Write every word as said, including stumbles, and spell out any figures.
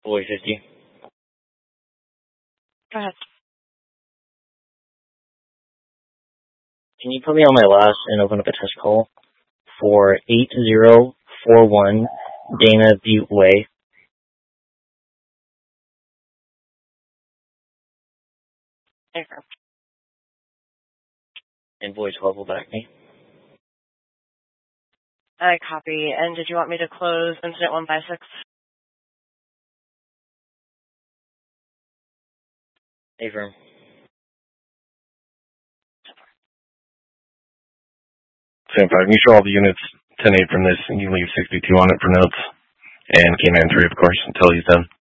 Boy fifty. Go ahead. Can you put me on my last and open up a test call for eight zero four one Dana Butte Way? Affirm. And voice level back me. I copy. And did you want me to close incident one five six? Affirm. Same five. You show all the units ten eight from this, and you leave sixty-two on it for notes. And K nine three, of course, until he's done.